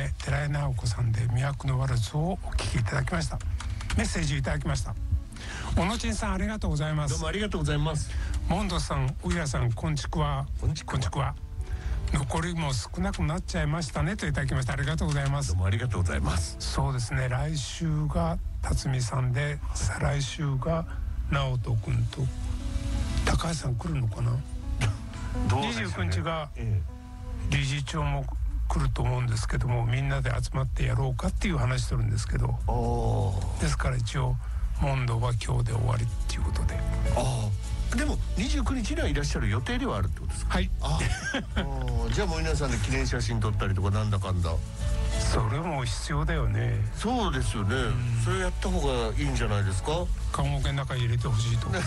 目寺井直子さんで魅惑のワルツをお聴きいただきました。メッセージいただきました。小野珍さん、ありがとうございます。 どうもありがとうございます。 モンドさん、うやさん、こんちくわ。こんちくわ。残りも少なくなっちゃいましたねといただきました。ありがとうございます。 どうもありがとうございます。 そうですね、来週が辰巳さんで、再来週が直人君と高橋さん来るのかな。29日が理事長も来ると思うんですけども、みんなで集まってやろうかっていう話してるんですけど、ですから一応問答は今日で終わりっていうことで。 でも29日にはいらっしゃる予定ではあるってことですか。 はい。 じゃあもう皆さんで記念写真撮ったりとかなんだかんだ。 それも必要だよね。 そうですよね。それやった方がいいんじゃないですか。 棺桶の中に入れてほしいとね。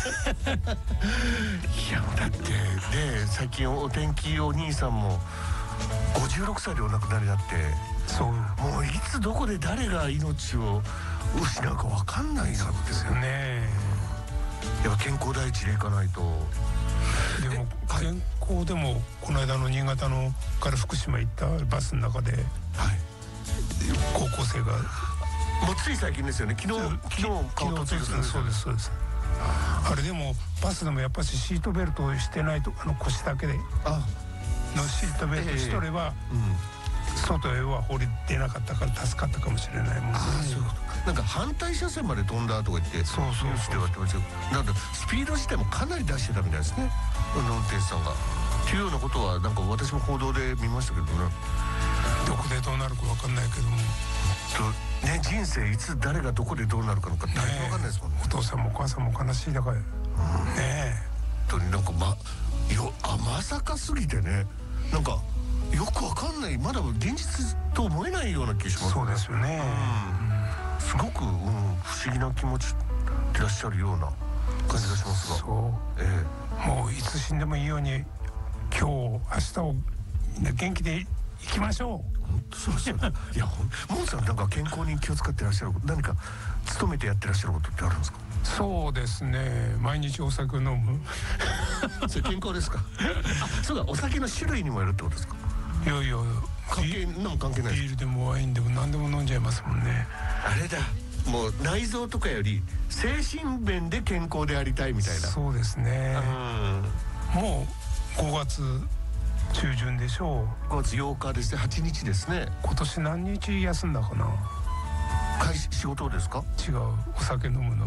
いやだってね、最近お天気お兄さんも56歳でお亡くなりになって、 そうもういつどこで誰が命を失うか分かんないなんですよね。やっぱ健康第一でいかないと。 でも健康でもこの間の新潟のから福島行ったバスの中で、高校生がもうつい最近ですよね。昨日顔突然。 そうですそうです。あれでもバスでもやっぱしシートベルトをしてないと、腰だけでのシートベルトしとれば、外へは放り出なかったから助かったかもしれないもんね。 そういうこと。なんか反対車線まで飛んだとか言ってニュースで言われてましたけど、なんかスピード自体もかなり出してたみたいですね、運転手さんが。っていうようなことはなんか私も報道で見ましたけどね。 どこでどうなるか分かんないけども、 ね、人生いつ誰がどこでどうなるかなんか大変分かんないですもんね。 お父さんもお母さんも悲しいだからねえ。 本当になんかまさかすぎてね、なんかよく分かんない、まだ現実と思えないような気がしますね。 そうですよね。 すごく、不思議な気持ちでいらっしゃるような感じがしますが。 そう、もういつ死んでもいいように今日明日を元気でいきましょう。 本当そうですよね。いや、モンさんなんか健康に気を使ってらっしゃること、何か努めてやってらっしゃることってあるんですか。 そうですね、毎日お酒を飲む。 それ健康ですか。そうだ、お酒の種類にもよるってことですか。 いやいや、 関係ないです。 ビールでもワインでも何でも飲んじゃいますもんね。 あれだ、もう内臓とかより精神面で健康でありたいみたいな。 そうですね。もう5月中旬でしょう。 5月8日ですね。8日ですね。 今年何日休んだかな。 仕事ですか。 違う、お酒飲むの。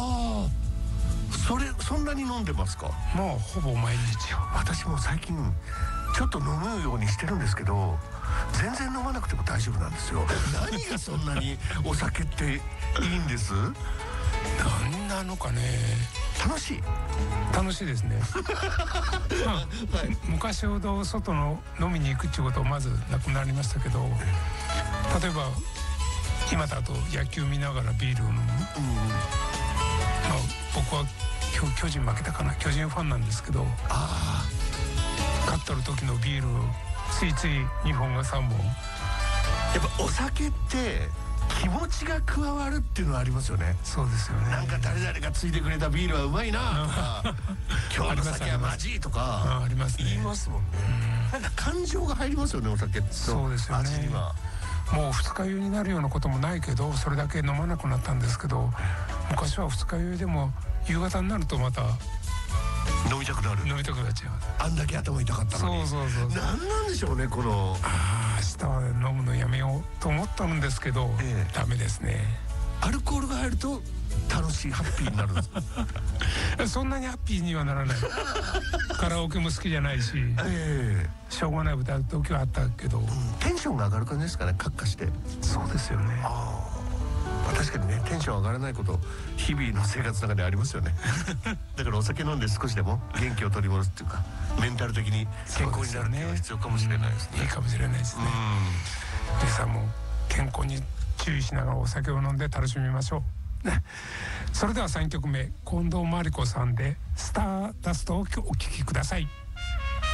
そんなに飲んでますか。 もうほぼ毎日よ。 私も最近ちょっと飲むようにしてるんですけど、全然飲まなくても大丈夫なんですよ。何がそんなにお酒っていいんです。 何なのかね。楽しいですね。昔ほど外の飲みに行くっていうことはまずなくなりましたけど、例えば今だと野球見ながらビールを飲む。僕は今日巨人負けたかな、巨人ファンなんですけど、勝っとる時のビールをついつい2本が3本。やっぱお酒って気持ちが加わるっていうのはありますよね。 そうですよね。 なんか誰々がついてくれたビールはうまいなとか、今日の酒はマジとかありますね。 言いますもんね。なんか感情が入りますよね、お酒って。 そうですよね。味にはもう二日酔いになるようなこともないけど、それだけ飲まなくなったんですけど、昔は二日酔いでも夕方になるとまた飲みたくなっちゃう。あんだけ頭痛かったのに。そう何なんでしょうね、この。 明日は飲むのやめようと思ったんですけど、ダメですね。 アルコールが入ると楽しい、ハッピーになるんです。 そんなにハッピーにはならない。カラオケも好きじゃないし、しょうがない歌う時はあったけど、 テンションが上がる感じですかね、カッカして。 そうですよね。 確かにね、テンション上がらないこと日々の生活の中でありますよね。だからお酒飲んで少しでも元気を取り戻すっていうか、メンタル的に健康になるっていうのは必要かもしれないですね。 いいかもしれないですね。皆さんも健康に注意しながらお酒を飲んで楽しみましょう。それでは3曲目、近藤真理子さんでスターダストをお聴きください。